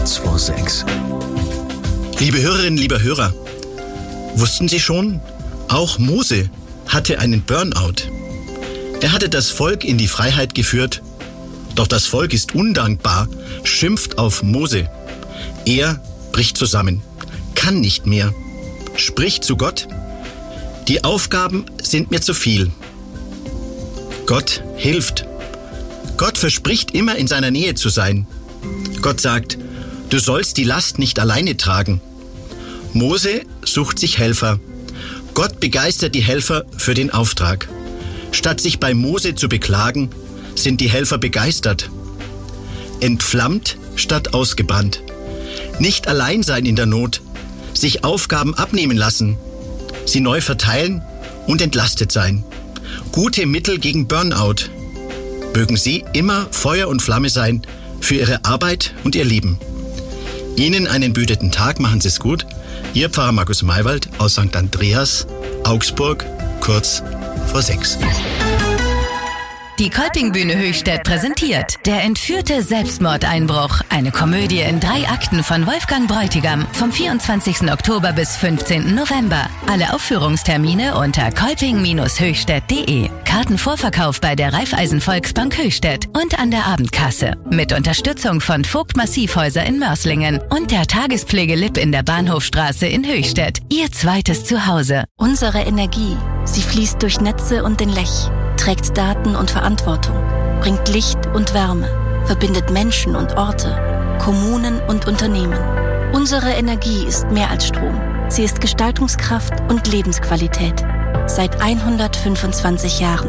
Kurz vor 6. Liebe Hörerinnen, lieber Hörer, wussten Sie schon, auch Mose hatte einen Burnout. Er hatte das Volk in die Freiheit geführt, doch das Volk ist undankbar, schimpft auf Mose. Er bricht zusammen, kann nicht mehr, spricht zu Gott: Die Aufgaben sind mir zu viel. Gott hilft. Gott verspricht immer in seiner Nähe zu sein. Gott sagt: Du sollst die Last nicht alleine tragen. Mose sucht sich Helfer. Gott begeistert die Helfer für den Auftrag. Statt sich bei Mose zu beklagen, sind die Helfer begeistert. Entflammt statt ausgebrannt. Nicht allein sein in der Not. Sich Aufgaben abnehmen lassen. Sie neu verteilen und entlastet sein. Gute Mittel gegen Burnout. Mögen Sie immer Feuer und Flamme sein für Ihre Arbeit und Ihr Leben. Ihnen einen behüteten Tag, machen Sie es gut. Ihr Pfarrer Markus Maywald aus St. Andreas, Augsburg, kurz vor 6. Die Kolpingbühne Höchstädt präsentiert Der entführte Selbstmordeinbruch. Eine Komödie in 3 Akten von Wolfgang Bräutigam vom 24. Oktober bis 15. November. Alle Aufführungstermine unter kolping-höchstädt.de. Kartenvorverkauf bei der Raiffeisen Volksbank Höchstädt und an der Abendkasse. Mit Unterstützung von Vogt Massivhäuser in Mörslingen und der Tagespflege Lipp in der Bahnhofstraße in Höchstädt. Ihr zweites Zuhause. Unsere Energie, sie fließt durch Netze und den Lech, trägt Daten und Verantwortung, bringt Licht und Wärme, verbindet Menschen und Orte, Kommunen und Unternehmen. Unsere Energie ist mehr als Strom. Sie ist Gestaltungskraft und Lebensqualität. Seit 125 Jahren.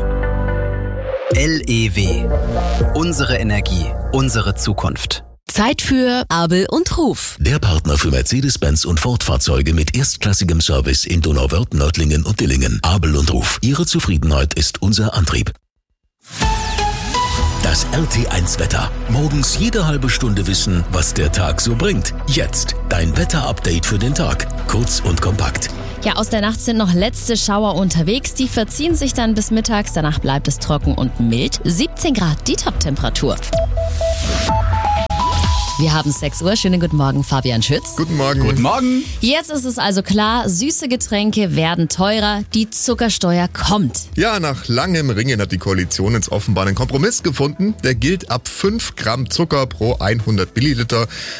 LEW. Unsere Energie, unsere Zukunft. Zeit für Abel und Ruf. Der Partner für Mercedes-Benz und Ford-Fahrzeuge mit erstklassigem Service in Donauwörth, Nördlingen und Dillingen. Abel und Ruf. Ihre Zufriedenheit ist unser Antrieb. Das RT1-Wetter. Morgens jede halbe Stunde wissen, was der Tag so bringt. Jetzt dein Wetter-Update für den Tag. Kurz und kompakt. Ja, aus der Nacht sind noch letzte Schauer unterwegs. Die verziehen sich dann bis mittags. Danach bleibt es trocken und mild. 17 Grad die Top-Temperatur. Wir haben 6 Uhr. Schönen guten Morgen, Fabian Schütz. Guten Morgen. Guten Morgen. Jetzt ist es also klar, süße Getränke werden teurer. Die Zuckersteuer kommt. Ja, nach langem Ringen hat die Koalition jetzt offenbar einen Kompromiss gefunden. Der gilt ab 5 Gramm Zucker pro 100 Milliliter.